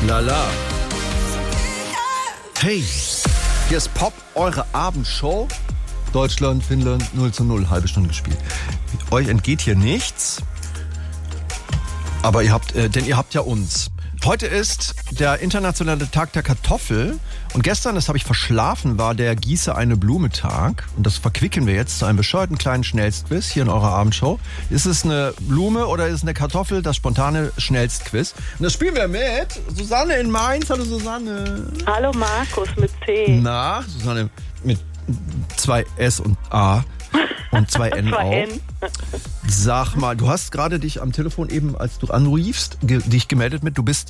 Lala. Hey, hier ist Pop, eure Abendshow. Deutschland, Finnland, 0:0, halbe Stunde gespielt. Euch entgeht hier nichts, aber ihr habt ja uns. Heute ist der internationale Tag der Kartoffel und gestern, das habe ich verschlafen, war der Gieße eine Blume Tag und das verquicken wir jetzt zu einem bescheuerten kleinen Schnellstquiz hier in eurer Abendshow. Ist es eine Blume oder ist es eine Kartoffel? Das spontane Schnellstquiz. Und das spielen wir mit Susanne in Mainz. Hallo Susanne. Hallo Markus mit C. Na, Susanne mit 2 S und A. Und 2 N auch. Sag mal, du hast gerade dich am Telefon eben, als du anriefst, dich gemeldet mit, du bist